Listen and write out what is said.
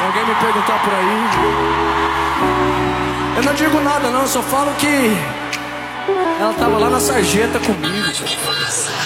alguém me perguntar por aí, eu não digo nada não, só falo que ela tava lá na sarjeta comigo.